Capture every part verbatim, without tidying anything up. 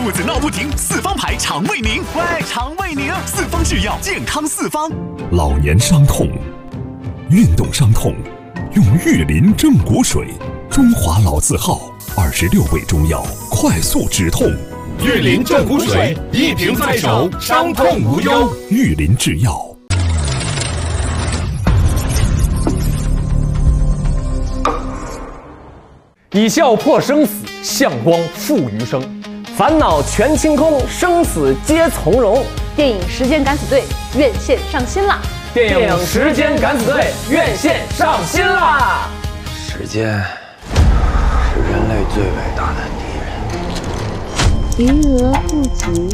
肚子闹不停，四方牌肠胃宁。喂，肠胃宁，四方制药，健康四方。 老年伤痛、运动伤痛，用玉林正骨水，中华老字号，二十六味中药，快速止痛。 玉林正骨水，一瓶在手，伤痛无忧。 玉林制药。 以笑破生死，向光复余生，烦恼全清空，生死皆从容。 电影《时间敢死队》院线上新啦！ 电影《时间敢死队》院线上新啦！ 时间是人类最伟大的敌人。 余额不及。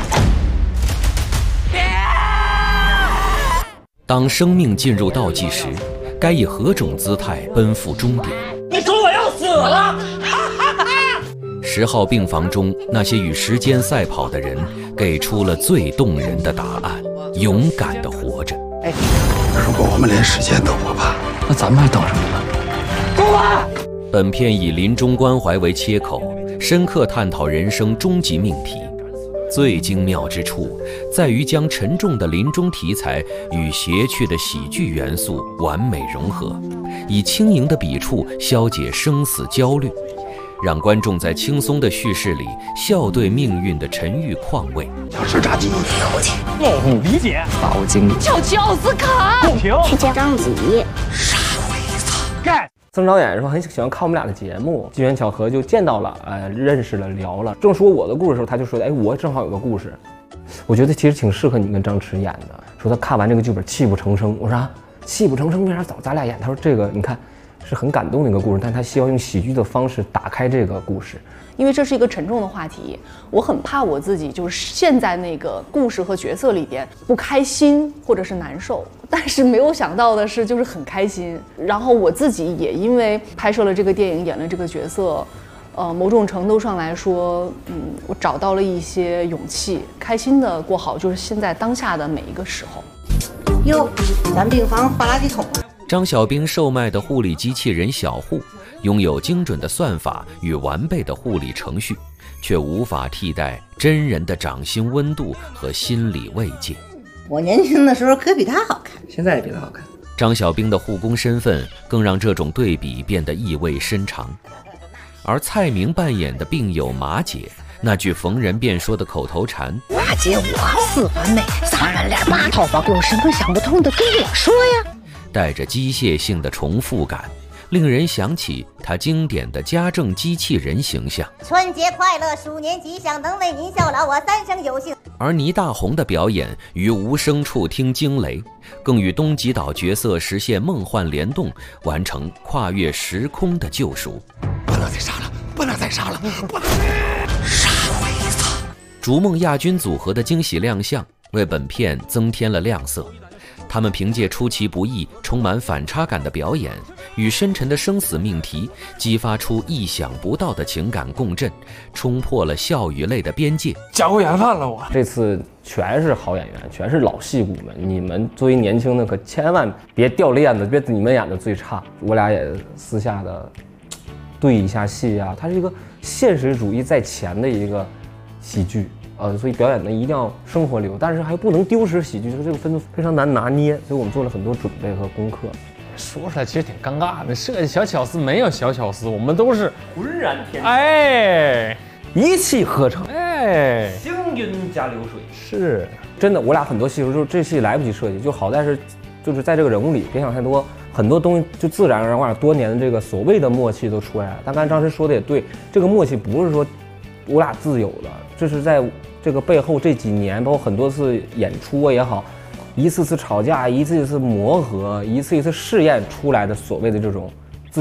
当生命进入倒计时，该以何种姿态奔赴终点？ 你说我要死了！ 十号病房中那些与时间赛跑的人，给出了最动人的答案：勇敢地活着。 哎，如果我们连时间都不怕，那咱们还等什么呢？ 出来！ 本片以临终关怀为切口，深刻探讨人生终极命题。最精妙之处在于将沉重的临终题材与谐趣的喜剧元素完美融合，以轻盈的笔触消解生死焦虑，让观众在轻松的叙事里笑对命运的沉郁况味。 小吃炸鸡， 了解，哦，理解。 法务经理， 跳起奥斯卡， 公平。 去见章子怡， 杀回子， 干。 曾导演说很喜欢看我们俩的节目，机缘巧合就见到了，呃，认识了，聊了。正说我的故事的时候，他就说：“哎，我正好有个故事，我觉得其实挺适合你跟张弛演的。”说他看完这个剧本泣不成声。我说啊，泣不成声为啥找咱俩演？他说这个你看是很感动的一个故事，但他需要用喜剧的方式打开这个故事。 因为这是一个沉重的话题，我很怕我自己就是陷在那个故事和角色里边不开心或者是难受，但是没有想到的是就是很开心。然后我自己也因为拍摄了这个电影，演了这个角色，呃，某种程度上来说，嗯，我找到了一些勇气，开心的过好就是现在当下的每一个时候。 哟，咱病房换垃圾桶了。 张小冰售卖的护理机器人小护，拥有精准的算法与完备的护理程序，却无法替代真人的掌心温度和心理慰藉。 我年轻的时候可比他好看， 现在也比他好看。 张小冰的护工身份更让这种对比变得意味深长。而蔡明扮演的病友马姐，那句逢人便说的口头禅：“ 马姐我四环美，三人脸八套房，有什么想不通的跟我说呀。” 带着机械性的重复感，令人想起他经典的家政机器人形象。 春节快乐，鼠年吉祥，能为您效劳，我三生有幸。 而倪大红的表演于无声处听惊雷，更与东极岛角色实现梦幻联动，完成跨越时空的救赎。 不能再杀了，不能再杀了，不能杀回子。 逐梦亚军组合的惊喜亮相，为本片增添了亮色。他们凭借出其不意、充满反差感的表演，与深沉的生死命题激发出意想不到的情感共振，冲破了笑与泪的边界。 加过盐饭了我。 这次全是好演员，全是老戏骨们，你们作为年轻的可千万别掉链子，别你们演的最差。我俩也私下的对一下戏啊，它是一个现实主义在前的一个喜剧。呃，所以表演的一定要生活流，但是还不能丢失喜剧，就是这个分度非常难拿捏，所以我们做了很多准备和功课。 说出来其实挺尴尬的，设计小巧思没有小巧思，我们都是浑然天成， 哎，一气呵成， 哎， 行云加流水，是真的。我俩很多戏就是这戏来不及设计，就好在是就是在这个人物里别想太多，很多东西就自然而然，我俩多年的这个所谓的默契都出来了。但刚才张弛说的也对，这个默契不是说我俩自有的，这是在这个背后这几年，包括很多次演出也好，一次次吵架，一次一次磨合，一次一次试验出来的所谓的这种